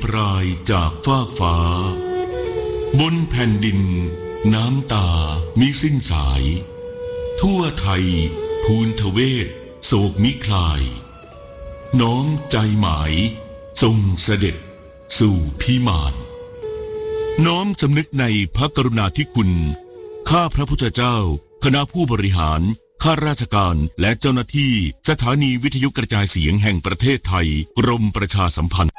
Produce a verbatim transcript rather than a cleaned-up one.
พรายจากฟากฟ้าบนแผ่นดินน้ำตามิสิ้นสายทั่วไทยภูนทเวศโศกมิคลายน้อมใจหมายทรงเสด็จสู่พิมานน้อมสำนึกในพระกรุณาธิคุณข้าพระพุทธเจ้าคณะผู้บริหารข้าราชการและเจ้าหน้าที่สถานีวิทยุกระจายเสียงแห่งประเทศไทยกรมประชาสัมพันธ์